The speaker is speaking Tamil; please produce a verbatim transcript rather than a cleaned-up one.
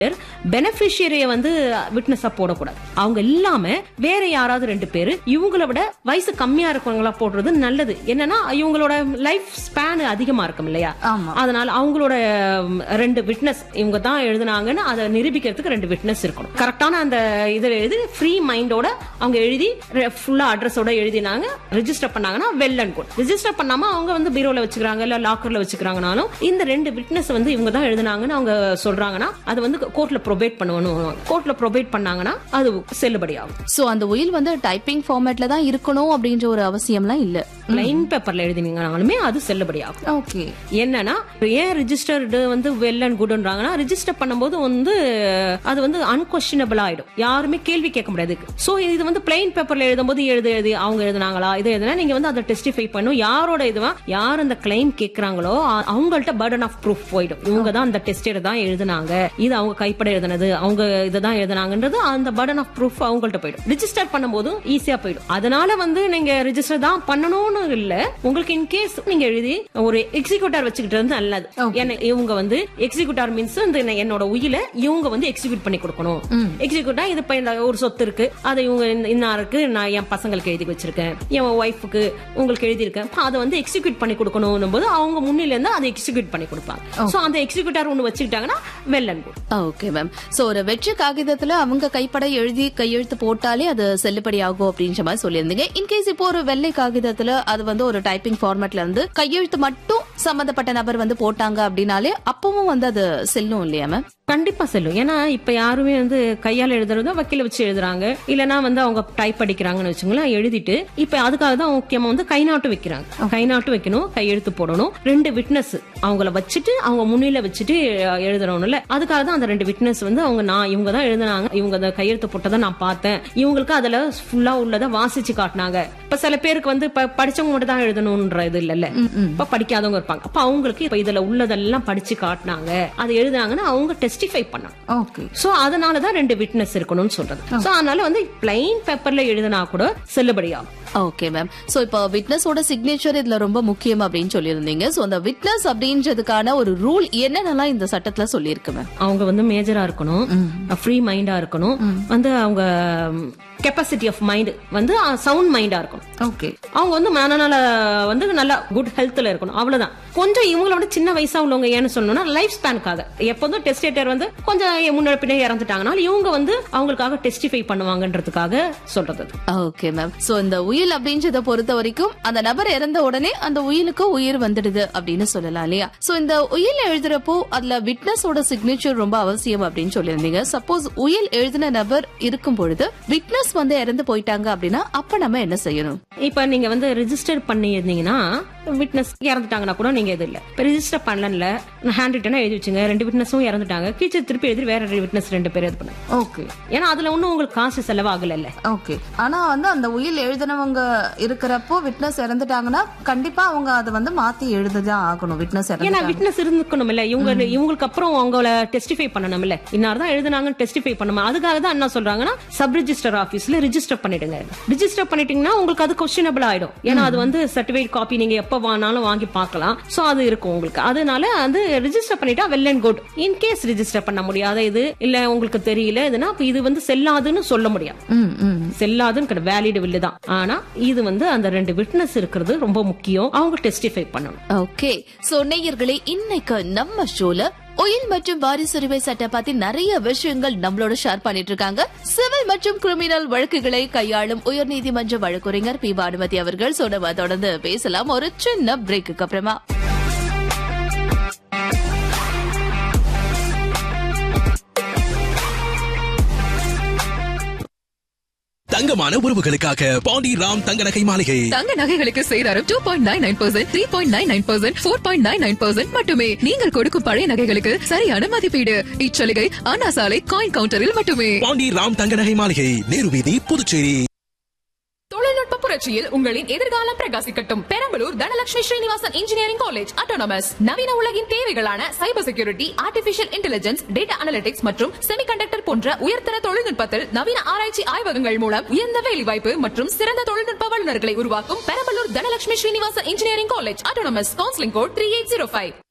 பெனிஃபிஷியரிய வந்து விட்னஸா போடக்கூடாது. அவங்க இல்லாம வேற யாராவது ரெண்டு பேரு இவங்கள விட வயசு கம்மியா இருக்கவங்களா போடுறது நல்லது. என்னன்னா இவங்களோட லைஃப் ஸ்பேன் அதிகமா இருக்கும் இல்லையா, அதனால அவங்களோட ரெண்டு விட்னஸ் இவங்க தான் எழுதுனாங்கன்னு அதை நிரூபிக்கிறதுக்கு ரெண்டு விட்னஸ் இருக்கணும். கரெக்டான அந்த இதில் எழுதி ஃப்ரீ மைண்டோட அவங்க எழுதி ஃபுல்லா அட்ரஸோட எழுதினாங்க, ரெஜிஸ்டர் பண்ணாங்கன்னா வெல் அண்ட் குட். ரெஜிஸ்டர் பண்ணாம அவங்க வந்து பீரோல வச்சுக்கிறாங்க இல்ல லாக்கர்ல வச்சுக்கிறாங்கனாலும் இந்த ரெண்டு விட்னஸ் வந்து இவங்க தான் எழுதுனாங்கன்னு அவங்க சொல்றாங்கன்னா அது வந்து கோர்ட்ல ப்ரொபேட் பண்ணுவாங்க. கோர்ட்ல ப்ரொபேட் பண்ணாங்கன்னா அது செல்லுபடி ஆகும். சோ அந்த உயில் வந்து டைப்பிங் ஃபார்மேட்ல தான் இருக்கணும் அப்படின்ற ஒரு அவசியம்லாம் இல்ல. பிளைன் பேப்பர்ல எழுதினீங்கனாலுமே அது செல்லுபடி ஆகும். ஓகே. என்னன்னா ஏன் ரிஜிஸ்டர்டு வந்து வெல் அண்ட் குட்ன்றாங்கன்னா ரிஜிஸ்டர் பண்ணும்போது வந்து அது வந்து அன்கொஸ்டினபிள் ஆயிடும், யாருமே கேள்வி கேட்க முடியாது. சோ இது வந்து பிளைன் பேப்பர்ல எழுதும்போது எழுது எழுதி அவங்க எழுதுனாங்களா இது எழுதுனா நீங்க வந்து அதை டெஸ்டிஃபை பண்ணும். யாரோட இதுவா யார் அந்த கிளைம் கேட்கறாங்களோ அவங்கள்ட்ட பர்டன் ஆஃப் ப்ரூஃப் போயிடும். இவங்க தான் அந்த டெஸ்ட் தான் எழுதுனாங்க, இது அவங்க கைப்பட எழுதுனது, அவங்க இதுதான் எழுதுனாங்கன்றது அந்த பர்டன் ஆஃப் ப்ரூஃப் அவங்கள்ட்ட போயிடும். ரிஜிஸ்டர் பண்ணும்போது ஈஸியா போயிடும். அதனால வந்து நீங்க ரிஜிஸ்டர் தான் பண்ணணும்னு இல்ல, உங்களுக்கு இன் கேஸ் நீங்க எழுதி ஒரு எக்ஸிக்யூட்டர் வச்சுக்கிட்டு நல்லது. இவங்க வந்து எக்ஸிக்யூட்டர் மீன்ஸ் என்னோட உயில இவங்க வந்து எக்ஸிக்யூட் பண்ணி கொடுக்கணும். எக்ஸிக்யூட்டர் இது ஒரு சொத்து இருக்கு, அதை இவங்க இன்னாருக்கு நான் என் பசங்களுக்கு எழுதி வச்சிருக்கேன், என் ஒய்ஃபுக்கு உங்களுக்கு எழுதி இருக்கேன், அதை வந்து எக்ஸிக்யூட் பண்ணி கொடுக்கணும் போது அவங்க முன்னில இருந்து அதை எக்ஸிக்யூட் பண்ணி கொடுப்பாங்க. சோ அந்த எக்ஸிக்யூட்டர் ஒன்னு வச்சுக்கிட்டாங்கன்னா well and good. Okay ma'am. So ஒரு வெற்று காகிதத்துல அவங்க கைப்பட எழுதி கையெழுத்து போட்டாலே அது செல்லுபடி ஆகும் அப்படின்ற மாதிரி சொல்லியிருந்தீங்க. இன்கேஸ் இப்போ ஒரு வெள்ளை காகிதத்துல அது வந்து ஒரு டைப்பிங் ஃபார்மேட்ல இருந்து கையெழுத்து மட்டும் சம்பந்தப்பட்ட நபர் வந்து போட்டாங்க அப்படின்னாலே அப்பவும் வந்து அது செல்லும் இல்லையா மேம்? கண்டிப்பா செல்லும். ஏன்னா இப்ப யாருமே வந்து கையால எழுதுறதோ வக்கீல வச்சு எழுதுறாங்க, இல்லனா வந்து அவங்க டைப் அடிக்கிறாங்கன்னு வச்சுங்களேன், எழுதிட்டு இப்ப அதுக்காக தான் முக்கியமா வந்து கை நாட்டு வைக்கிறாங்க. கை நாட்டு வைக்கணும், கையெழுத்து போடணும், ரெண்டு விட்னஸ் அவங்கள வச்சுட்டு அவங்க முன்னில வச்சுட்டு எழுதுறோம்ல, அதுக்காக தான் அந்த ரெண்டு விட்னஸ் வந்து அவங்க நான் இவங்க தான் எழுதுனாங்க, இவங்க கையெழுத்து போட்டதை நான் பார்த்தேன், இவங்களுக்கு அதுல ஃபுல்லா உள்ளதை வாசிச்சு காட்டினாங்க. இப்ப சில பேருக்கு வந்து படிச்சவங்க மட்டும் தான் எழுதணும்ன்ற இது இல்ல, இப்ப படிக்காதவங்க இருப்பாங்க, அப்ப அவங்களுக்கு இப்ப இதுல உள்ளதெல்லாம் படிச்சு காட்டினாங்க, அது எழுதுனாங்கன்னா அவங்க டெஸ்டிஃபை பண்ணணும். ஓகே. சோ அதனாலதான் ரெண்டு விட்னஸ் இருக்கணும்னு சொல்றது. சோ அதனால வந்து பிளைன் பேப்பர்ல எழுதினா கூட செல்லுபடியாகும். Okay ma'am. சோ இப்போ விட்னஸோட சிக்னேச்சர் இதுல ரொம்ப முக்கியம் அப்படின்னு சொல்லியிருந்தீங்க. சோ அந்த விட்னஸ் அப்படின்றதுக்கான ஒரு ரூல் என்னென்னலாம் இந்த சட்டத்துல சொல்லியிருக்கு மேம்? அவங்க வந்து மேஜரா இருக்கணும், ஃப்ரீ மைண்டா இருக்கணும், வந்து அவங்க கெப்பாசிட்டி ஆஃப் மைண்ட் வந்து சவுண்ட் மைண்டா இருக்கணும். ஓகே. அவங்க வந்து மனநல வந்து நல்லா குட் ஹெல்த்ல இருக்கணும், அவ்வளவுதான். கொஞ்சம் இவங்களோட சின்ன வயசா உள்ளவங்க ஏன்னு சொல்லணும்னா லைஃப் ஸ்பேனுக்காக எப்போதும் டெஸ்டேட்டர் வந்து கொஞ்சம் முன்னாடி பின்னே இறந்துட்டாங்கன்னா இவங்க வந்து அவங்களுக்காக டெஸ்டிஃபை பண்ணுவாங்கன்றதுக்காக சொல்றது. Okay ma'am. சோ இந்த உயில் அப்படின்றத பொறுத்த வரைக்கும் அந்த நபர் இறந்த உடனே அந்த உயிலுக்கு உயிர் வந்துடுது அப்படின்னு சொல்லலாம் இல்லையா? சோ இந்த உயில் எழுதுறப்போ அதுல விட்னஸோட சிக்னேச்சர் ரொம்ப அவசியம் அப்படின்னு சொல்லியிருந்தீங்க. சப்போஸ் உயில் எழுதின நபர் இருக்கும் பொழுது விட்னஸ் வந்து இறந்து போயிட்டாங்க அப்படின்னா அப்ப நம்ம என்ன செய்யணும்? இப்ப நீங்க வந்து ரெஜிஸ்டர் பண்ணி இருந்தீங்கன்னா விட்னஸ் இறந்துட்டாங்கன்னா கூட நீங்க இது இல்ல, இப்ப ரெஜிஸ்டர் பண்ணல ஹேண்ட் ரிட்டனா எழுதி வச்சுங்க, ரெண்டு விட்னஸும் இறந்துட்டாங்க, கீழே திருப்பி எழுதி வேற விட்னஸ் ரெண்டு பேர் இது பண்ணு. ஓகே. ஏன்னா அதுல ஒன்னும் உங்களுக்கு காசு செலவாகல இல்ல. ஓகே. ஆனா வந்து அந்த உயில் எழுதினவங்க இருக்கிறப்போ விட்னஸ் இறந்துட்டாங்கன்னா கண்டிப்பா அவங்க அதை வந்து மாத்தி எழுததான் ஆகணும். விட்னஸ் ஏன்னா விட்னஸ் இருந்துக்கணும் இல்ல, இவங்க இவங்களுக்கு அப்புறம் அவங்கள டெஸ்டிஃபை பண்ணணும் இல்ல, இன்னார்தான் எழுதுனாங்கன்னு டெஸ்டிஃபை பண்ணணும். அதுக்காக தான் என்ன சொல்றாங்கன்னா சப் ரெஜிஸ்டர் ஆபீஸ்ல ரெஜிஸ்டர் பண்ணிடுங்க. ரெஜிஸ்டர் பண்ணிட்டீங்கன்னா உங்களுக்கு அது கொஸ்டினபிள் ஆயிடும். ஏன்னா அது வந்து சர்டிபிகேட் காப்பி நீங்க எப்ப வாங்கினாலும் வாங்கி பார்க்கலாம். சோ அது இருக்கும் உங்களுக்கு. அதனால அது ரெஜிஸ்டர் பண்ணிட்டா well and good. In case register பண்ண முடியாத இது இல்ல உங்களுக்கு தெரியல இதுனா இது வந்து செல்லாதுன்னு சொல்ல முடியாது. செல்லாதுன்னு வேலிட் வில்லு தான். ஆனா இது வந்து அந்த ரெண்டு விட்னஸ் இருக்கிறது ரொம்ப முக்கியம், அவங்க டெஸ்டிஃபை பண்ணணும். ஓகே. சோ நேயர்களே, இன்னைக்கு நம்ம ஷோல உயில் மற்றும் வாரிசுரிமை சட்டம் பத்தி நிறைய விஷயங்கள் நம்மளோட ஷேர் பண்ணிட்டு இருக்காங்க சிவில் மற்றும் கிரிமினல் வழக்குகளை கையாளும் உயர்நீதிமன்ற வழக்கறிஞர் பி பானுமதி அவர்கள். சோ நம்ம தொடர்ந்து பேசலாம் ஒரு சின்ன பிரேக்குக்கு அப்புறமா. தங்கமான உறவுகளுக்காக பாண்டி ராம் தங்க நகை மாளிகை. தங்க நகைகளுக்கு சேதாரம் two point nine nine percent, three point nine nine percent, four point nine nine percent மட்டுமே. நீங்கள் கொடுக்கும் பழைய நகைகளுக்கு சரியான மதிப்பீடு. இச்சலுகை அண்ணா சாலை காயின் கவுண்டரில் மட்டுமே. பாண்டி ராம் தங்க நகை மாளிகை, நேரு வீதி, புதுச்சேரி. தொழில்நுட்ப புரட்சியில் உங்களின் எதிர்காலம் பிரகாசிக்கட்டும். Perambalur Dhanalakshmi Srinivasan engineering college autonomous நவீன உலகின் தேவைகளான cyber security, artificial intelligence, data analytics மற்றும் செமிகண்டக்டர் போன்ற உயர்தர தொழில்நுட்பத்தில் நவீன ஆராய்ச்சி ஆய்வகங்கள் மூலம் உயர்ந்த வேலைவாய்ப்பு மற்றும் சிறந்த தொழில்நுட்ப வல்லுநர்களை உருவாக்கும் Perambalur Dhanalakshmi Srinivasan engineering college autonomous. Counselling code three eight zero five.